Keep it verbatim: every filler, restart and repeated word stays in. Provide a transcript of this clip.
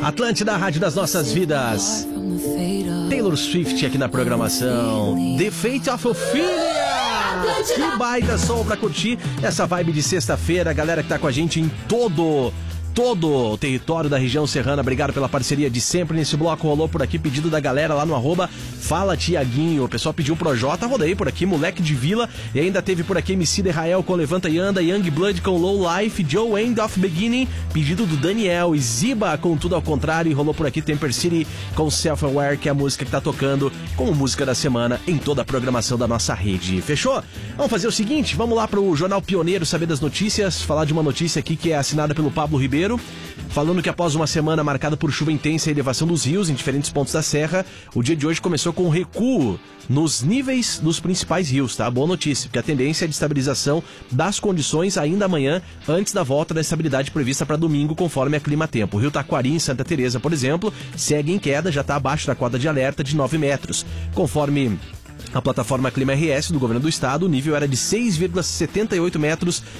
Atlântida, a rádio das nossas vidas. Taylor Swift aqui na programação. The Fate of Ophelia. Que baita som pra curtir essa vibe de sexta-feira. Galera que tá com a gente em todo... todo o território da região serrana, obrigado pela parceria de sempre. Nesse bloco rolou por aqui pedido da galera lá no arroba Fala Tiaguinho. O pessoal pediu pro Jota, rodei por aqui, Moleque de Vila. E ainda teve por aqui M C Israel com Levanta e Anda, Young Blood com Low Life, Joe End of Beginning, pedido do Daniel, e Ziba com Tudo ao Contrário. E rolou por aqui Temper City com Self Aware, que é a música que tá tocando como música da semana em toda a programação da nossa rede. Fechou? Vamos fazer o seguinte, vamos lá pro Jornal Pioneiro saber das notícias, falar de uma notícia aqui que é assinada pelo Pablo Ribeiro, falando que após uma semana marcada por chuva intensa e elevação dos rios em diferentes pontos da serra, o dia de hoje começou com um recuo nos níveis dos principais rios, tá? Boa notícia, porque a tendência é de estabilização das condições ainda amanhã, antes da volta da estabilidade prevista para domingo, conforme a Clima Tempo. O rio Taquari, em Santa Teresa, por exemplo, segue em queda, já está abaixo da cota de alerta de nove metros. Conforme a plataforma Clima R S do governo do estado, o nível era de seis vírgula setenta e oito metros